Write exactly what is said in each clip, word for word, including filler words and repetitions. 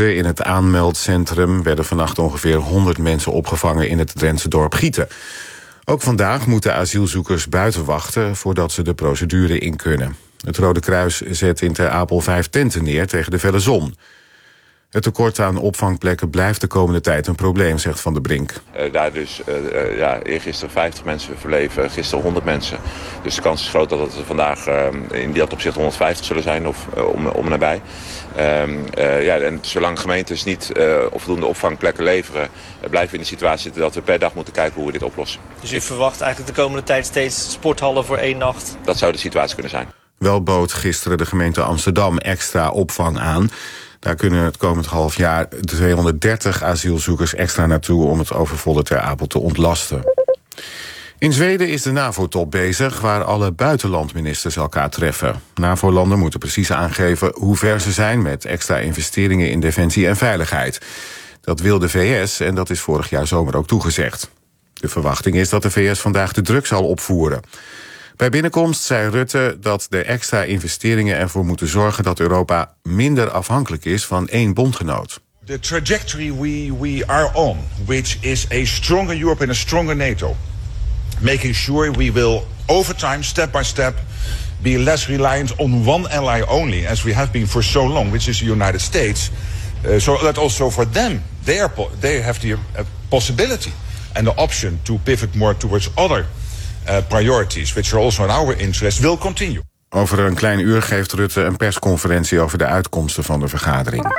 Gieten. In het aanmeldcentrum werden vannacht ongeveer honderd mensen opgevangen in het Drentse dorp Gieten. Ook vandaag moeten asielzoekers buiten wachten voordat ze de procedure in kunnen. Het Rode Kruis zet in Ter Apel vijf tenten neer tegen de felle zon. Het tekort aan opvangplekken blijft de komende tijd een probleem, zegt Van der Brink. Uh, daar dus uh, uh, ja, eergisteren vijftig mensen verleven, gisteren honderd mensen. Dus de kans is groot dat het vandaag uh, in dat opzicht honderdvijftig zullen zijn of uh, om, om en nabij. Uh, uh, ja, en zolang gemeentes niet uh, voldoende opvangplekken leveren, uh, blijven we in de situatie zitten dat we per dag moeten kijken hoe we dit oplossen. Dus u verwacht eigenlijk de komende tijd steeds sporthallen voor één nacht? Dat zou de situatie kunnen zijn. Wel bood gisteren de gemeente Amsterdam extra opvang aan. Daar kunnen het komend half jaar tweehonderddertig asielzoekers extra naartoe om het overvolle Ter Apel te ontlasten. In Zweden is de NAVO-top bezig, waar alle buitenlandministers elkaar treffen. NAVO-landen moeten precies aangeven hoe ver ze zijn met extra investeringen in defensie en veiligheid. Dat wil de V S en dat is vorig jaar zomer ook toegezegd. De verwachting is dat de V S vandaag de druk zal opvoeren. Bij binnenkomst zei Rutte dat de extra investeringen ervoor moeten zorgen dat Europa minder afhankelijk is van één bondgenoot. The trajectory we, we are on, which is a stronger Europe and a stronger NATO, making sure we will over time, step by step, be less reliant on one ally only, as we have been for so long, which is the United States. Uh, so that also for them, they, are, they have the uh, possibility and the option to pivot more towards other Uh, priorities, which are also in our interest, will continue. Over een klein uur geeft Rutte een persconferentie over de uitkomsten van de vergadering.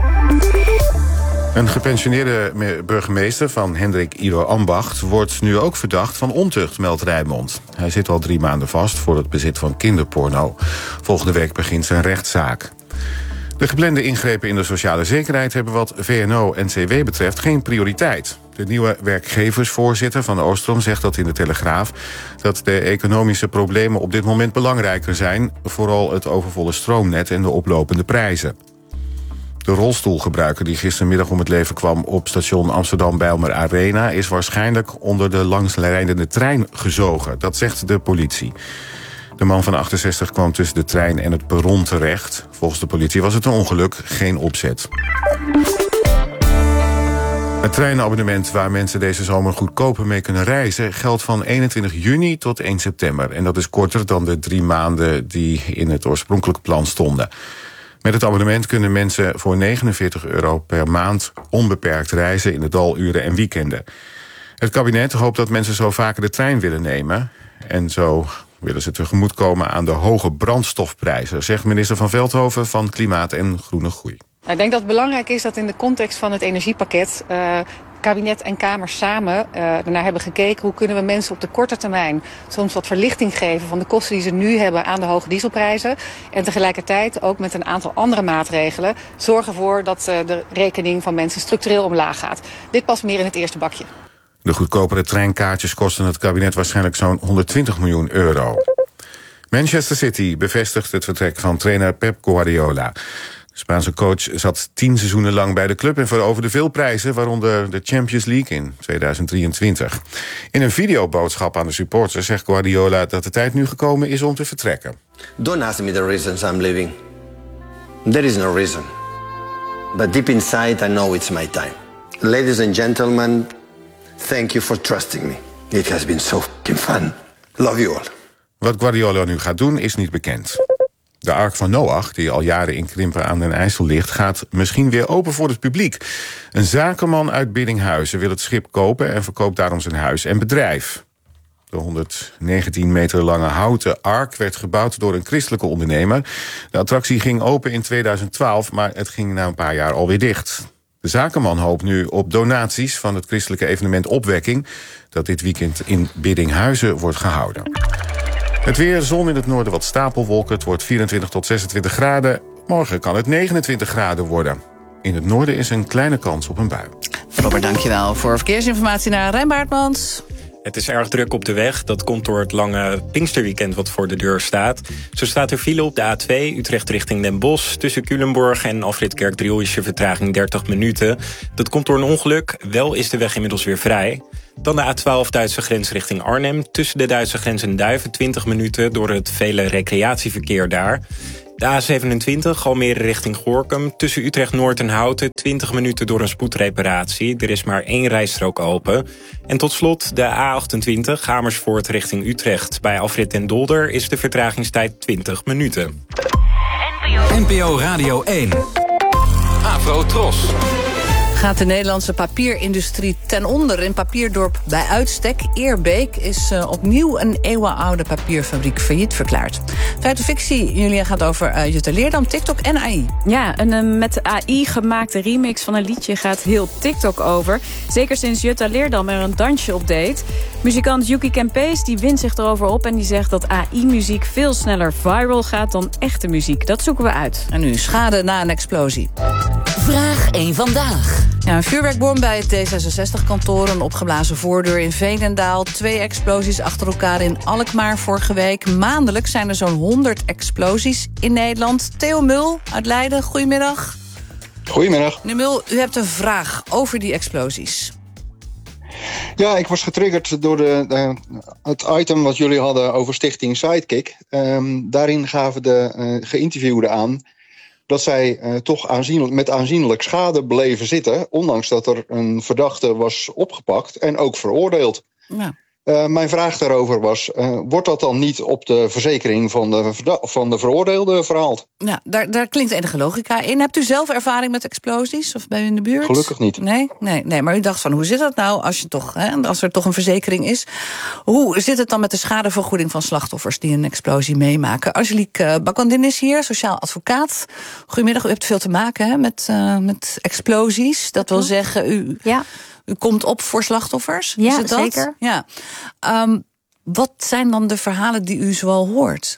Een gepensioneerde burgemeester van Hendrik Ido Ambacht wordt nu ook verdacht van ontucht, meldt Rijnmond. Hij zit al drie maanden vast voor het bezit van kinderporno. Volgende week begint zijn rechtszaak. De geplande ingrepen in de sociale zekerheid hebben wat V N O en C W betreft geen prioriteit. De nieuwe werkgeversvoorzitter van Oostrom zegt dat in de Telegraaf dat de economische problemen op dit moment belangrijker zijn, vooral het overvolle stroomnet en de oplopende prijzen. De rolstoelgebruiker die gistermiddag om het leven kwam op station Amsterdam-Bijlmer Arena is waarschijnlijk onder de langsrijdende trein gezogen. Dat zegt de politie. De man van achtenzestig kwam tussen de trein en het perron terecht. Volgens de politie was het een ongeluk, geen opzet. Het treinabonnement waar mensen deze zomer goedkoper mee kunnen reizen geldt van eenentwintig juni tot één september. En dat is korter dan de drie maanden die in het oorspronkelijke plan stonden. Met het abonnement kunnen mensen voor negenenveertig euro per maand onbeperkt reizen in de daluren en weekenden. Het kabinet hoopt dat mensen zo vaker de trein willen nemen. En zo willen ze tegemoetkomen aan de hoge brandstofprijzen, zegt minister Van Veldhoven van Klimaat en Groene Groei. Ik denk dat het belangrijk is dat in de context van het energiepakket Uh... kabinet en Kamer samen uh, ernaar hebben gekeken hoe kunnen we mensen op de korte termijn soms wat verlichting geven van de kosten die ze nu hebben aan de hoge dieselprijzen. En tegelijkertijd ook met een aantal andere maatregelen zorgen ervoor dat uh, de rekening van mensen structureel omlaag gaat. Dit past meer in het eerste bakje. De goedkopere treinkaartjes kosten het kabinet waarschijnlijk zo'n honderdtwintig miljoen euro. Manchester City bevestigt het vertrek van trainer Pep Guardiola. De Spaanse coach zat tien seizoenen lang bij de club en veroverde veel prijzen, waaronder de Champions League in tweeduizend drieëntwintig. In een videoboodschap aan de supporters zegt Guardiola dat de tijd nu gekomen is om te vertrekken. Don't ask me the reasons I'm leaving. There is no reason. But deep inside I know it's my time. Ladies and gentlemen, thank you for trusting me. It has been so fucking fun. Love you all. Wat Guardiola nu gaat doen is niet bekend. De Ark van Noach, die al jaren in Krimpen aan den IJssel ligt, gaat misschien weer open voor het publiek. Een zakenman uit Biddinghuizen wil het schip kopen en verkoopt daarom zijn huis en bedrijf. De honderdzegentien meter lange houten Ark werd gebouwd door een christelijke ondernemer. De attractie ging open in tweeduizend twaalf, maar het ging na een paar jaar alweer dicht. De zakenman hoopt nu op donaties van het christelijke evenement Opwekking, dat dit weekend in Biddinghuizen wordt gehouden. Het weer, zon in het noorden, wat stapelwolken. Het wordt vierentwintig tot zesentwintig graden. Morgen kan het negenentwintig graden worden. In het noorden is een kleine kans op een bui. Robert, dankjewel voor verkeersinformatie naar Rijn Baartmans. Het is erg druk op de weg. Dat komt door het lange Pinksterweekend wat voor de deur staat. Zo staat er file op de A twee, Utrecht richting Den Bosch. Tussen Culemborg en Afrit Kerkdriel is je vertraging dertig minuten. Dat komt door een ongeluk. Wel is de weg inmiddels weer vrij. Dan de A twaalf Duitse grens richting Arnhem. Tussen de Duitse grens en Duiven twintig minuten door het vele recreatieverkeer daar. De A zevenentwintig, Almere richting Gorinchem. Tussen Utrecht-Noord en Houten, twintig minuten door een spoedreparatie. Er is maar één rijstrook open. En tot slot de A achtentwintig, Amersfoort richting Utrecht. Bij afrit Den Dolder is de vertragingstijd twintig minuten. N P O Radio één. Afro Tros. Gaat de Nederlandse papierindustrie ten onder in papierdorp bij uitstek. Eerbeek is uh, opnieuw een eeuwenoude papierfabriek failliet verklaard. Feit of fictie, Julia, gaat over uh, Jutta Leerdam, TikTok en A I. Ja, een uh, met A I gemaakte remix van een liedje gaat heel TikTok over. Zeker sinds Jutta Leerdam er een dansje op deed. Muzikant Yuki Kempees die wint zich erover op en die zegt dat A I-muziek veel sneller viral gaat dan echte muziek. Dat zoeken we uit. En nu schade na een explosie. Vraag één vandaag. Ja, een vuurwerkbom bij het D zesenzestig-kantoor, een opgeblazen voordeur in Veenendaal, twee explosies achter elkaar in Alkmaar vorige week. Maandelijks zijn er zo'n honderd explosies in Nederland. Theo Mul uit Leiden, goedemiddag. Goedemiddag. Meneer Mul, u hebt een vraag over die explosies. Ja, ik was getriggerd door de, de, het item wat jullie hadden over Stichting Sidekick. Um, daarin gaven de uh, geïnterviewden aan dat zij uh, toch aanzienlijk, met aanzienlijk schade bleven zitten, ondanks dat er een verdachte was opgepakt en ook veroordeeld. Ja. Uh, mijn vraag daarover was, uh, wordt dat dan niet op de verzekering van de, van de veroordeelde verhaald? Ja, daar, daar klinkt enige logica in. Hebt u zelf ervaring met explosies of bij u in de buurt? Gelukkig niet. Nee, nee, nee, maar u dacht van, hoe zit dat nou als, je toch, hè, als er toch een verzekering is? Hoe zit het dan met de schadevergoeding van slachtoffers die een explosie meemaken? Angelique Bakandin is hier, sociaal advocaat. Goedemiddag, u hebt veel te maken hè, met, uh, met explosies. Dat wil zeggen, u... Ja. U komt op voor slachtoffers? Ja, is het dat? zeker. Ja. Um, wat zijn dan de verhalen die u zoal hoort?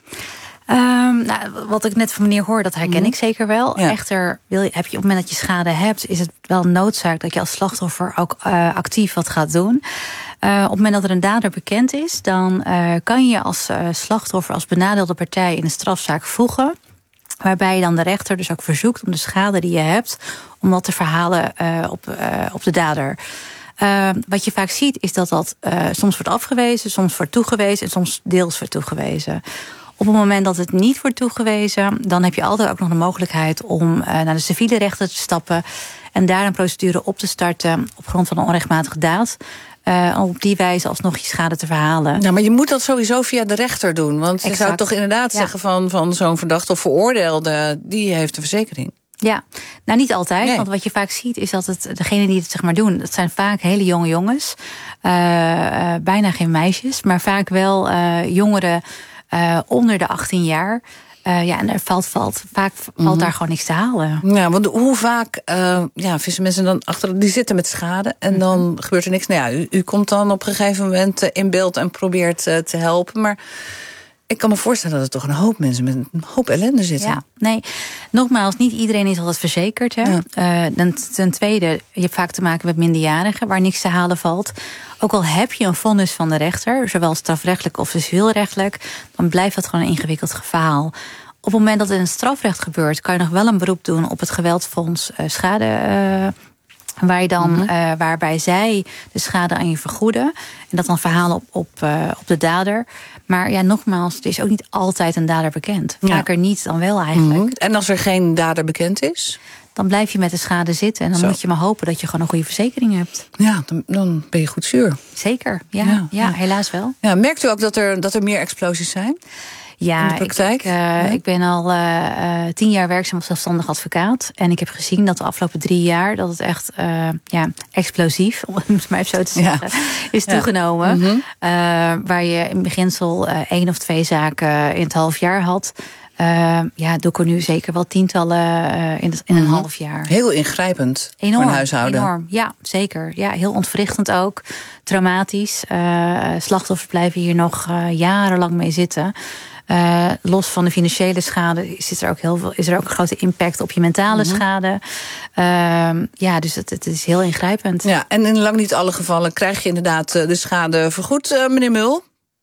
Um, nou, wat ik net van meneer hoor, dat herken mm. ik zeker wel. Ja. Echter, wil je, heb je op het moment dat je schade hebt, is het wel noodzaak dat je als slachtoffer ook uh, actief wat gaat doen. Uh, op het moment dat er een dader bekend is, dan uh, kan je als uh, slachtoffer, als benadeelde partij in een strafzaak voegen. Waarbij je dan de rechter dus ook verzoekt om de schade die je hebt, om dat te verhalen uh, op, uh, op de dader. Uh, wat je vaak ziet is dat dat uh, soms wordt afgewezen, soms wordt toegewezen en soms deels wordt toegewezen. Op het moment dat het niet wordt toegewezen, dan heb je altijd ook nog de mogelijkheid om uh, naar de civiele rechter te stappen en daar een procedure op te starten op grond van een onrechtmatige daad. Uh, om op die wijze alsnog je schade te verhalen. Nou, maar je moet dat sowieso via de rechter doen. Want je exact. zou toch inderdaad ja. zeggen van, van zo'n verdachte of veroordeelde, die heeft een verzekering. Ja, nou niet altijd. Nee. Want wat je vaak ziet is dat het degenen die het zeg maar doen, dat zijn vaak hele jonge jongens. Uh, uh, bijna geen meisjes, maar vaak wel uh, jongeren uh, onder de achttien jaar. Uh, ja, en er valt, valt, vaak valt mm-hmm. daar gewoon niks te halen. Ja, want hoe vaak uh, ja, vissen mensen dan achter, die zitten met schade en mm-hmm. dan gebeurt er niks. Nou ja, u, u komt dan op een gegeven moment uh, in beeld en probeert uh, te helpen, maar ik kan me voorstellen dat er toch een hoop mensen met een hoop ellende zitten. Ja, nee, nogmaals, niet iedereen is altijd verzekerd. Hè? Ja. Uh, ten, ten tweede, je hebt vaak te maken met minderjarigen waar niks te halen valt. Ook al heb je een vonnis van de rechter, zowel strafrechtelijk of civielrechtelijk, dan blijft dat gewoon een ingewikkeld verhaal. Op het moment dat het in het strafrecht gebeurt, kan je nog wel een beroep doen op het geweldsfonds uh, schade. Uh, Waar je dan, mm-hmm. uh, waarbij zij de schade aan je vergoeden. En dat dan verhalen op, op, uh, op de dader. Maar ja, nogmaals, het is ook niet altijd een dader bekend. Vaker ja. niet dan wel eigenlijk. Mm-hmm. En als er geen dader bekend is? Dan blijf je met de schade zitten. En dan Zo. moet je maar hopen dat je gewoon een goede verzekering hebt. Ja, dan, dan ben je goed zuur. Zeker, ja, ja, ja, helaas wel. Ja, merkt u ook dat er, dat er meer explosies zijn? Ja, in de praktijk? Ik, uh, ja. ik ben al uh, uh, tien jaar werkzaam als zelfstandig advocaat. En ik heb gezien dat de afgelopen drie jaar dat het echt uh, ja, explosief, om het maar even zo te zeggen, ja. is toegenomen. Ja. Mm-hmm. Uh, waar je in beginsel uh, één of twee zaken in het half jaar had. Uh, ja, doe ik er nu zeker wel tientallen uh, in, het, in een mm-hmm. half jaar. Heel ingrijpend enorm, voor een huishouden. Enorm, ja, zeker. Ja, heel ontwrichtend ook. Traumatisch. Uh, slachtoffers blijven hier nog uh, jarenlang mee zitten. Uh, los van de financiële schade is er ook heel veel, is er ook een grote impact op je mentale mm-hmm. schade. Uh, ja, dus het, het is heel ingrijpend. Ja, en in lang niet alle gevallen krijg je inderdaad de schade vergoed, uh, meneer Mul.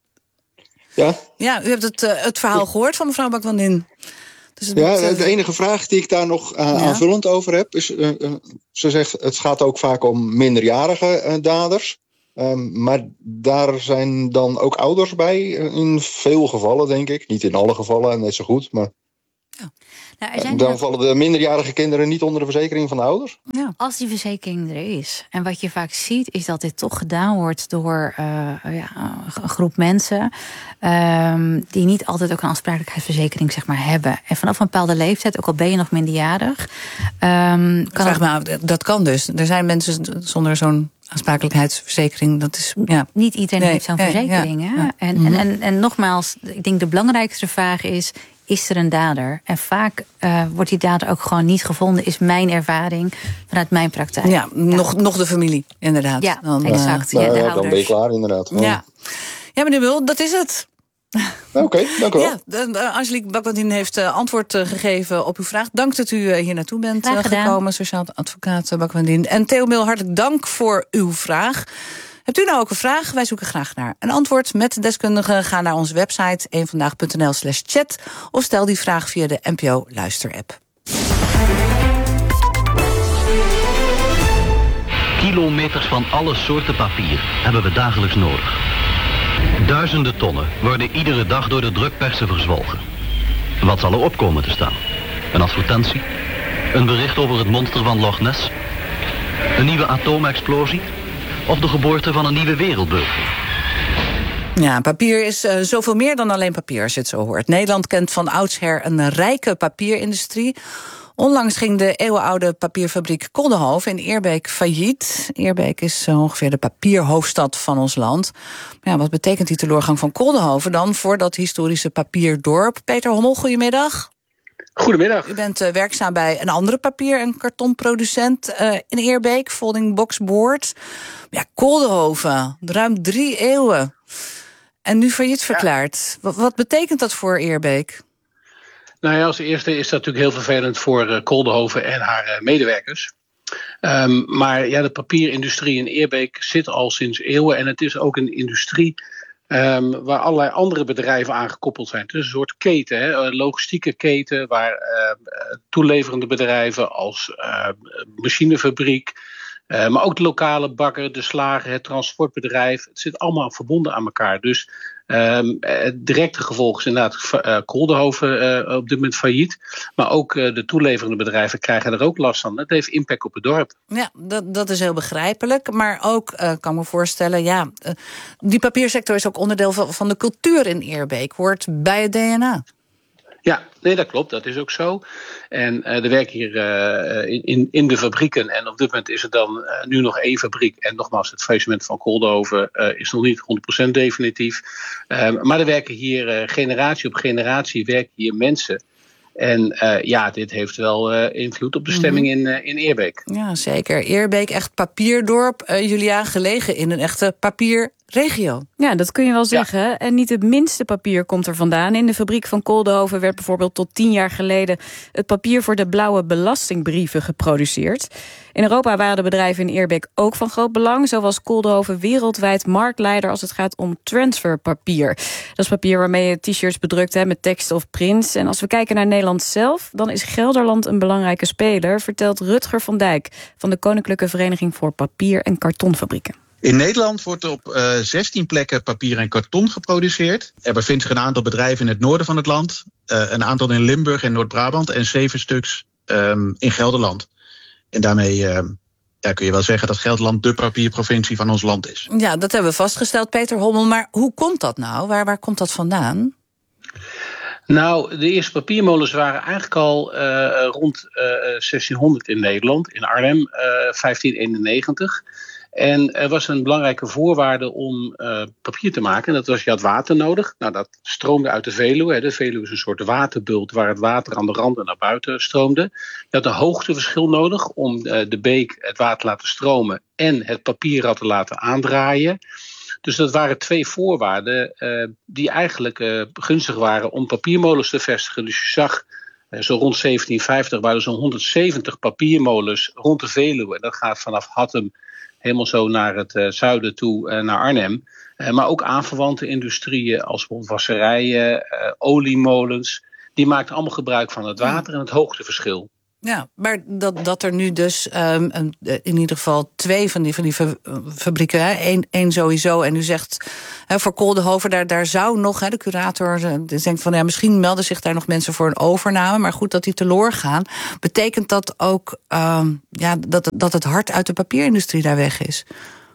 Ja. Ja, u hebt het, uh, het verhaal gehoord van mevrouw Bakandin. Dus ja, moet, uh, de enige vraag die ik daar nog uh, ja. aanvullend over heb is, uh, uh, ze zegt het gaat ook vaak om minderjarige uh, daders. Um, maar daar zijn dan ook ouders bij, in veel gevallen, denk ik. Niet in alle gevallen, net zo goed, maar... Ja. Nou, er zijn Dan heel... vallen de minderjarige kinderen niet onder de verzekering van de ouders? Ja. Als die verzekering er is. En wat je vaak ziet is dat dit toch gedaan wordt door uh, ja, een groep mensen um, die niet altijd ook een aansprakelijkheidsverzekering zeg maar, hebben. En vanaf een bepaalde leeftijd, ook al ben je nog minderjarig. Um, kan Vraag maar, dat kan dus. Er zijn mensen zonder zo'n aansprakelijkheidsverzekering. Dat is, ja. Niet iedereen nee, heeft zo'n nee, verzekering. Ja, Hè? ja. En, Mm-hmm. en, en, en nogmaals, ik denk de belangrijkste vraag is, is er een dader? En vaak uh, wordt die dader ook gewoon niet gevonden, is mijn ervaring vanuit mijn praktijk. Ja, ja. Nog, nog de familie, inderdaad. Ja, dan, exact. Uh, ja, de ja, ouders. dan ben je klaar, inderdaad. Ja, ja meneer Mul, dat is het. Oké, okay, dank u wel. Ja, uh, Angelique Bakwantin heeft uh, antwoord uh, gegeven op uw vraag. Dank dat u uh, hier naartoe bent uh, gekomen, sociaal advocaat uh, Bakwantin. En Theo Mil, hartelijk dank voor uw vraag. Hebt u nou ook een vraag? Wij zoeken graag naar een antwoord met de deskundige. Ga naar onze website eenvandaag.nl slash chat of stel die vraag via de N P O luisterapp. Kilometers van alle soorten papier hebben we dagelijks nodig. Duizenden tonnen worden iedere dag door de drukpersen verzwolgen. Wat zal er op komen te staan? Een advertentie? Een bericht over het monster van Loch Ness? Een nieuwe atoomexplosie? Of de geboorte van een nieuwe wereldburger? Ja, papier is uh, zoveel meer dan alleen papier, als je het zo hoort. Nederland kent van oudsher een rijke papierindustrie. Onlangs ging de eeuwenoude papierfabriek Koldenhoven in Eerbeek failliet. Eerbeek is uh, ongeveer de papierhoofdstad van ons land. Maar ja, wat betekent die teleurgang van Koldenhoven dan voor dat historische papierdorp? Peter Hommel, goedemiddag. Goedemiddag. U bent uh, werkzaam bij een andere papier- en kartonproducent uh, in Eerbeek, Folding Box Board. Ja, Koldenhoven, ruim drie eeuwen. En nu failliet verklaard. Ja. Wat, wat betekent dat voor Eerbeek? Nou ja, als eerste is dat natuurlijk heel vervelend voor uh, Koldenhoven en haar uh, medewerkers. Um, maar ja, de papierindustrie in Eerbeek zit al sinds eeuwen. En het is ook een industrie Um, waar allerlei andere bedrijven aan gekoppeld zijn. Het is een soort keten, hè, een logistieke keten waar uh, toeleverende bedrijven als uh, machinefabriek, uh, maar ook de lokale bakker, de slager, het transportbedrijf, het zit allemaal verbonden aan elkaar. Dus um, het directe gevolg is inderdaad uh, Koldenhoven uh, op dit moment failliet, maar ook uh, de toeleverende bedrijven krijgen er ook last van. Dat heeft impact op het dorp. Ja, dat, dat is heel begrijpelijk, maar ook, uh, kan me voorstellen, ja, uh, die papiersector is ook onderdeel van, van de cultuur in Eerbeek, hoort bij het D N A. Ja, nee, dat klopt. Dat is ook zo. En uh, er werken hier uh, in, in de fabrieken. En op dit moment is er dan uh, nu nog één fabriek. En nogmaals, het faillissement van Koldenhoven uh, is nog niet honderd procent definitief. Uh, maar er werken hier uh, generatie op generatie werken hier mensen. En uh, ja, dit heeft wel uh, invloed op de stemming in, uh, in Eerbeek. Ja, zeker. Eerbeek, echt papierdorp. Uh, Julia, gelegen in een echte papierregio. Ja, dat kun je wel zeggen. Ja. En niet het minste papier komt er vandaan. In de fabriek van Koldenhoven werd bijvoorbeeld tot tien jaar geleden het papier voor de blauwe belastingbrieven geproduceerd. In Europa waren de bedrijven in Eerbeek ook van groot belang. Zo was Koldenhoven wereldwijd marktleider als het gaat om transferpapier. Dat is papier waarmee je t-shirts bedrukt hè, met teksten of prints. En als we kijken naar Nederland zelf, dan is Gelderland een belangrijke speler, vertelt Rutger van Dijk van de Koninklijke Vereniging voor Papier- en Kartonfabrieken. In Nederland wordt op uh, zestien plekken papier en karton geproduceerd. Er bevindt zich een aantal bedrijven in het noorden van het land, uh, een aantal in Limburg en Noord-Brabant en zeven stuks um, in Gelderland. En daarmee uh, ja, kun je wel zeggen dat Gelderland de papierprovincie van ons land is. Ja, dat hebben we vastgesteld, Peter Hommel. Maar hoe komt dat nou? Waar, waar komt dat vandaan? Nou, de eerste papiermolens waren eigenlijk al uh, rond uh, zestienhonderd in Nederland, in Arnhem, uh, vijftien eenennegentig. En er was een belangrijke voorwaarde om uh, papier te maken. En dat was, je had water nodig. Nou, dat stroomde uit de Veluwe. Hè. De Veluwe is een soort waterbult waar het water aan de randen naar buiten stroomde. Je had een hoogteverschil nodig om uh, de beek het water te laten stromen en het papierrad te laten aandraaien. Dus dat waren twee voorwaarden uh, die eigenlijk uh, gunstig waren om papiermolens te vestigen. Dus je zag, uh, zo rond zeventien vijftig waren er zo'n honderdzeventig papiermolens rond de Veluwe. En dat gaat vanaf Hattem helemaal zo naar het uh, zuiden toe, uh, naar Arnhem. Uh, maar ook aanverwante industrieën als bijvoorbeeld wasserijen, uh, oliemolens. Die maakten allemaal gebruik van het water en het hoogteverschil. Ja, maar dat, dat er nu dus um, een, in ieder geval twee van die, van die fabrieken, hè, één, één sowieso, en u zegt hè, voor Koldehoven, daar, daar zou nog, hè, de curator denkt van ja, misschien melden zich daar nog mensen voor een overname, maar goed dat die teloor gaan. Betekent dat ook um, ja, dat, dat het hart uit de papierindustrie daar weg is?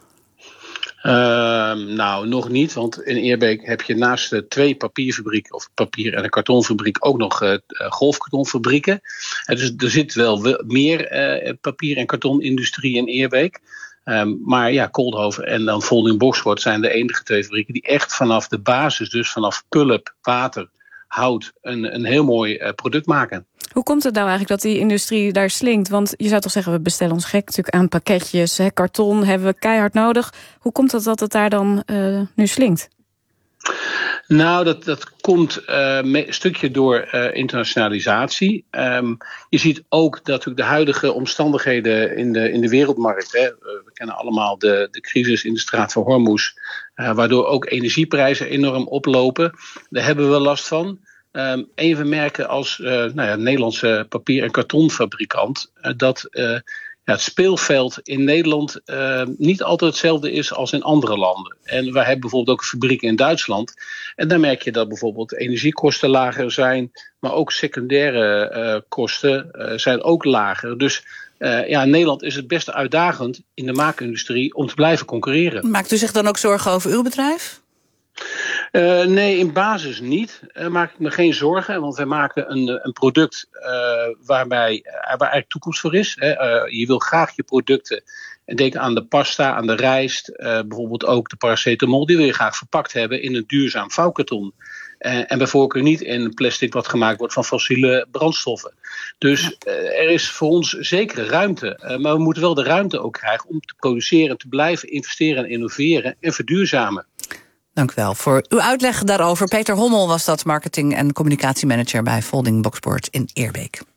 Uh, nou, nog niet, want in Eerbeek heb je naast de twee papierfabrieken, of papier- en een kartonfabriek, ook nog uh, golfkartonfabrieken. Uh, dus er zit wel we- meer uh, papier- en kartonindustrie in Eerbeek. Um, maar ja, Koldehoven en dan Folding Boxboard zijn de enige twee fabrieken die echt vanaf de basis, dus vanaf pulp, water, hout, een, een heel mooi uh, product maken. Hoe komt het nou eigenlijk dat die industrie daar slinkt? Want je zou toch zeggen, we bestellen ons gek natuurlijk aan pakketjes. Hè, karton hebben we keihard nodig. Hoe komt het dat het daar dan uh, nu slinkt? Nou, dat, dat komt uh, een stukje door uh, internationalisatie. Um, je ziet ook dat natuurlijk de huidige omstandigheden in de, in de wereldmarkt. Hè, uh, we kennen allemaal de, de crisis in de straat van Hormuz. Uh, waardoor ook energieprijzen enorm oplopen. Daar hebben we wel last van. Um, even merken als uh, nou ja, Nederlandse papier- en kartonfabrikant uh, dat uh, ja, het speelveld in Nederland uh, niet altijd hetzelfde is als in andere landen. En wij hebben bijvoorbeeld ook een fabriek in Duitsland. En daar merk je dat bijvoorbeeld de energiekosten lager zijn, maar ook secundaire uh, kosten uh, zijn ook lager. Dus uh, ja, in Nederland is het best uitdagend in de maakindustrie om te blijven concurreren. Maakt u zich dan ook zorgen over uw bedrijf? Uh, nee, in basis niet. Uh, maak ik me geen zorgen, want wij maken een, een product uh, waarbij uh, waar eigenlijk toekomst voor is. Hè. Uh, je wil graag je producten, en denk aan de pasta, aan de rijst, uh, bijvoorbeeld ook de paracetamol, die wil je graag verpakt hebben in een duurzaam vouwkarton. Uh, en bij voorkeur niet in plastic wat gemaakt wordt van fossiele brandstoffen. Dus uh, er is voor ons zekere ruimte. Uh, maar we moeten wel de ruimte ook krijgen om te produceren, te blijven investeren en innoveren en verduurzamen. Dank u wel voor uw uitleg daarover. Peter Hommel was dat, marketing- en communicatiemanager bij Folding Boxboard in Eerbeek.